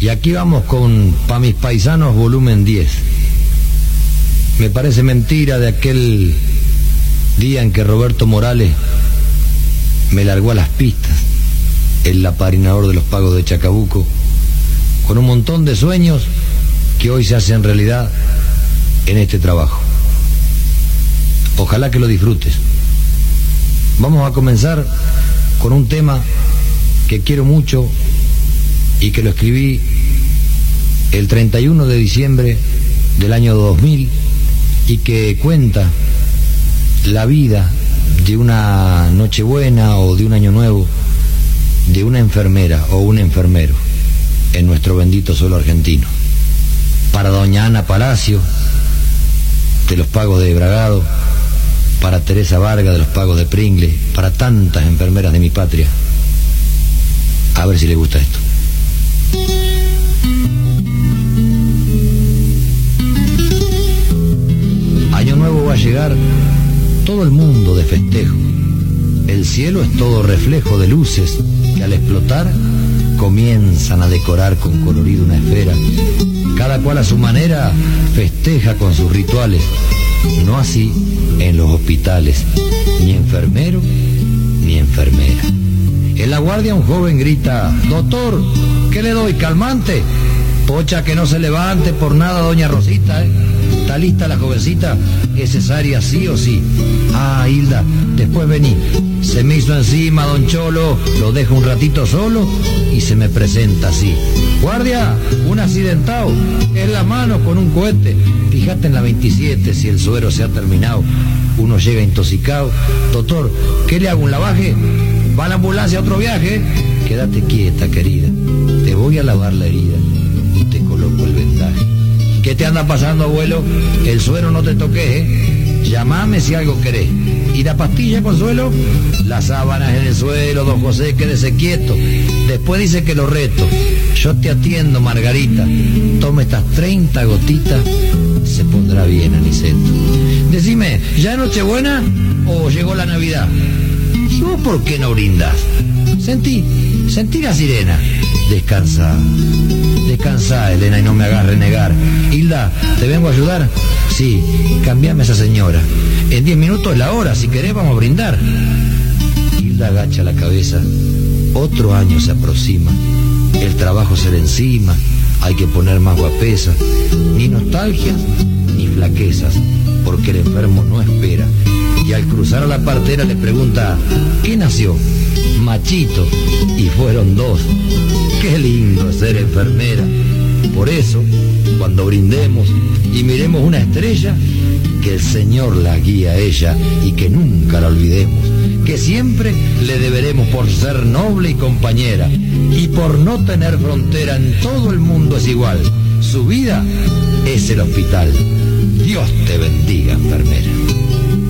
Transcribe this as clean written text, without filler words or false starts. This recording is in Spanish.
Y aquí vamos con Pa' mis paisanos volumen 10. Me parece mentira de aquel día en que Roberto Morales me largó a las pistas, el apadrinador de los pagos de Chacabuco, con un montón de sueños que hoy se hacen realidad en este trabajo. Ojalá que lo disfrutes. Vamos a comenzar con un tema que quiero mucho y que lo escribí el 31 de diciembre del año 2000 y que cuenta la vida de una Nochebuena o de un Año Nuevo de una enfermera o un enfermero en nuestro bendito suelo argentino. Para doña Ana Palacio, de los pagos de Bragado, para Teresa Vargas, de los pagos de Pringle, para tantas enfermeras de mi patria. A ver si le gusta esto. Año Nuevo va a llegar, todo el mundo de festejo. El cielo es todo reflejo de luces que al explotar comienzan a decorar con colorido una esfera. Cada cual a su manera festeja con sus rituales. No así en los hospitales, ni enfermero ni enfermera. En la guardia un joven grita: doctor, ¿qué le doy? ¿Calmante? Pocha que no se levante por nada doña Rosita, ¿Está lista la jovencita? Es cesárea sí o sí. Ah, Hilda, después vení. Se me hizo encima don Cholo, lo dejo un ratito solo y se me presenta así: guardia, un accidentado, en la mano con un cohete. Fíjate en la 27 si el suero se ha terminado. Uno llega intoxicado. Doctor, ¿qué le hago? ¿Un lavaje? ¿Va la ambulancia a otro viaje? Quédate quieta, querida. Te voy a lavar la herida y te coloco el vendaje. ¿Qué te anda pasando, abuelo? El suero no te toque, Llamame si algo querés. ¿Y la pastilla, Consuelo? Las sábanas en el suelo, don José, quédese quieto. Después dice que lo reto. Yo te atiendo, Margarita. Tome estas 30 gotitas, se pondrá bien, Aniceto. Decime, ¿ya es Nochebuena o llegó la Navidad? ¿Y vos por qué no brindás? Sentí la sirena. Descansa, Elena, y no me hagas renegar. Hilda, ¿te vengo a ayudar? Sí, cambiame a esa señora. En 10 minutos es la hora, si querés vamos a brindar. Hilda agacha la cabeza. Otro año se aproxima. El trabajo se le encima. Hay que poner más guapesa. Ni nostalgias ni flaquezas, porque el enfermo no espera. Y al cruzar a la partera le pregunta: ¿qué nació? Machito. Y fueron 2. Qué lindo es ser enfermera. Por eso, cuando brindemos y miremos una estrella, que el Señor la guíe a ella y que nunca la olvidemos. Que siempre le deberemos por ser noble y compañera, y por no tener frontera, en todo el mundo es igual. Su vida es el hospital. Dios te bendiga, enfermera.